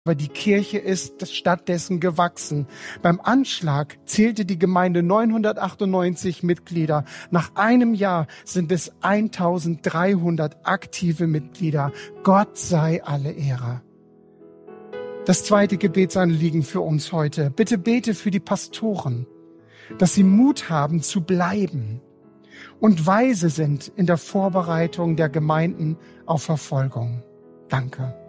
Aber die Kirche ist stattdessen gewachsen. Beim Anschlag zählte die Gemeinde 998 Mitglieder. Nach einem Jahr sind es 1300 aktive Mitglieder. Gott sei alle Ehre. Das zweite Gebetsanliegen für uns heute. Bitte bete für die Pastoren, dass sie Mut haben zu bleiben und weise sind in der Vorbereitung der Gemeinden auf Verfolgung. Danke.